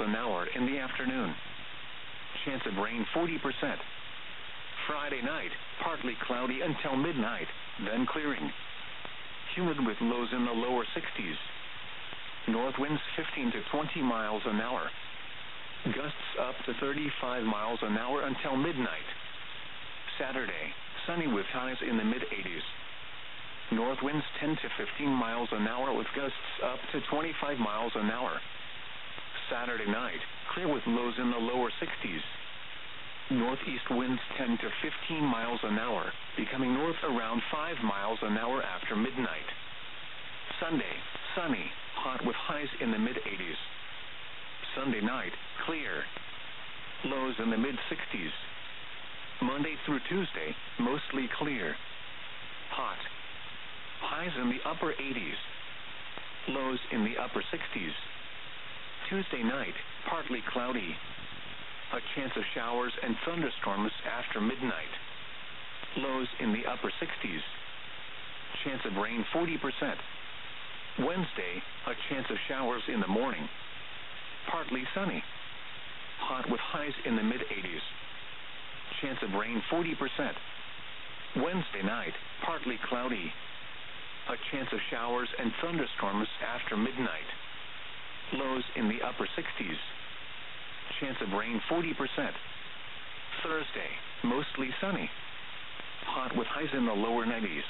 an hour in the afternoon. Chance of rain 40%. Friday night, partly cloudy until midnight, then clearing. Humid with lows in the lower 60s. North winds 15 to 20 miles an hour. Gusts up to 35 miles an hour until midnight. Saturday, sunny with highs in the mid-80s. North winds 10 to 15 miles an hour with gusts up to 25 miles an hour. Saturday night, clear with lows in the lower 60s. Northeast winds 10 to 15 miles an hour, becoming north around 5 miles an hour after midnight. Sunday, sunny, hot with highs in the mid-80s. Sunday night, clear. Lows in the mid-60s. Monday through Tuesday, mostly clear. Hot. Highs in the upper 80s. Lows in the upper 60s. Tuesday night, partly cloudy. A chance of showers and thunderstorms after midnight. Lows in the upper 60s. Chance of rain 40%. Wednesday, a chance of showers in the morning. Partly sunny. Hot with highs in the mid-80s. Chance of rain 40%. Wednesday night, partly cloudy. A chance of showers and thunderstorms after midnight. Lows in the upper 60s. Chance of rain 40%. Thursday, mostly sunny. Hot with highs in the lower 90s.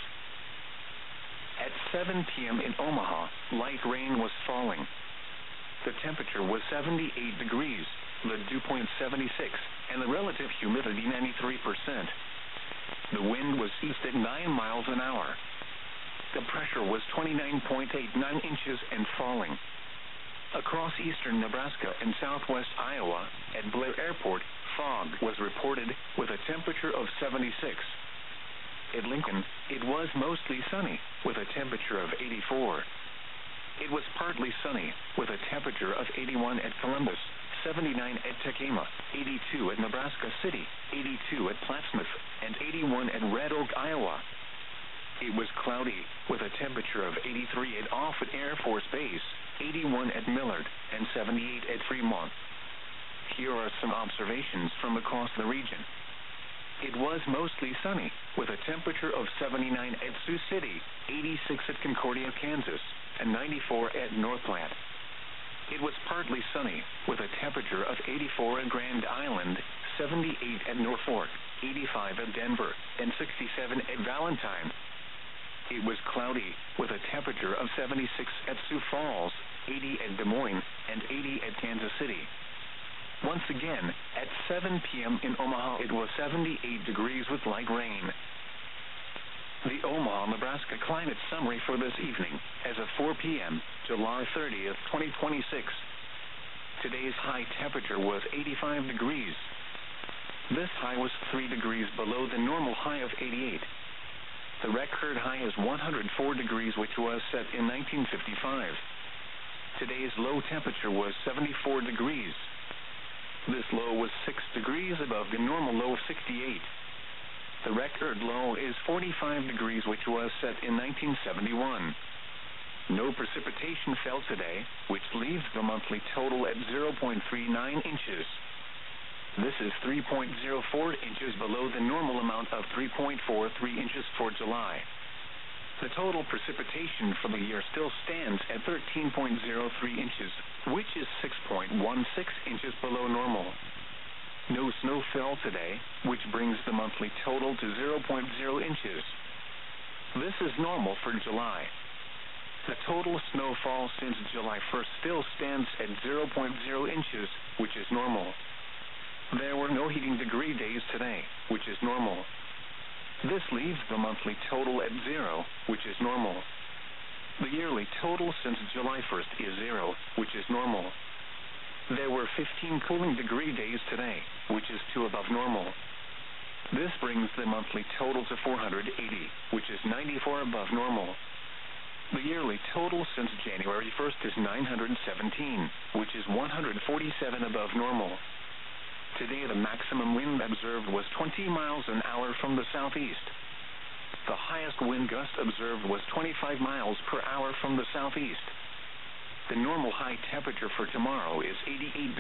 At 7 p.m. in Omaha, light rain was falling. The temperature was 78 degrees, the dew point 76, and the relative humidity 93%. The wind was east at 9 miles an hour. The pressure was 29.89 inches and falling. Across eastern Nebraska and southwest Iowa, at Blair Airport, fog was reported with a temperature of 76. At Lincoln, it was mostly sunny, with a temperature of 84. It was partly sunny, with a temperature of 81 at Columbus, 79 at Tekamah, 82 at Nebraska City, 82 at Plattsmouth, and 81 at Red Oak, Iowa. It was cloudy, with a temperature of 83 at Offutt Air Force Base, 81 at Millard, and 78 at Fremont. Here are some observations from across the region. It was mostly sunny, with a temperature of 79 at Sioux City, 86 at Concordia, Kansas, and 94 at North Platte. It was partly sunny, with a temperature of 84 at Grand Island, 78 at Norfolk, 85 at Denver, and 67 at Valentine. It was cloudy, with a temperature of 76 at Sioux Falls, 80 at Des Moines, and 80 at Kansas City. Once again, at 7 p.m. in Omaha, it was 78 degrees with light rain. The Omaha, Nebraska climate summary for this evening, as of 4 p.m., July 30th, 2026. Today's high temperature was 85 degrees. This high was 3 degrees below the normal high of 88. The record high is 104 degrees, which was set in 1955. Today's low temperature was 74 degrees. This low was 6 degrees above the normal low of 68. The record low is 45 degrees, which was set in 1971. No precipitation fell today, which leaves the monthly total at 0.39 inches. This is 3.04 inches below the normal amount of 3.43 inches for July. The total precipitation for the year still stands at 13.03 inches, which is 6.16 inches below normal. No snow fell today, which brings the monthly total to 0.0 inches. This is normal for July. The total snowfall since July 1st still stands at 0.0 inches, which is normal. There were no heating degree days today, which is normal. This leaves the monthly total at 0, which is normal. The yearly total since July 1st is 0, which is normal. There were 15 cooling degree days today, which is 2 above normal. This brings the monthly total to 480, which is 94 above normal. The yearly total since January 1st is 917, which is 147 above normal. Today the maximum wind observed was 20 miles an hour from the southeast. The highest wind gust observed was 25 miles per hour from the southeast. The normal high temperature for tomorrow is 88